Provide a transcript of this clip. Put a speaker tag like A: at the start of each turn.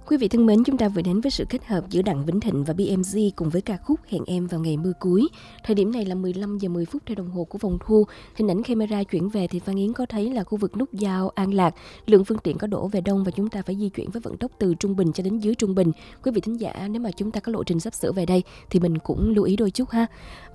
A: Quý vị thân mến, chúng ta vừa đến với sự kết hợp giữa Đặng Vĩnh Thịnh và BMG cùng với ca khúc Hẹn Em Vào Ngày Mưa Cuối. Thời điểm này là 15 giờ 10 phút theo đồng hồ của phòng thu. Hình ảnh camera chuyển về thì Phan Yến có thấy là khu vực nút giao An Lạc, lượng phương tiện có đổ về đông và chúng ta phải di chuyển với vận tốc từ trung bình cho đến dưới trung bình. Quý vị thính giả, nếu mà chúng ta có lộ trình sắp sửa về đây thì mình cũng lưu ý đôi chút ha.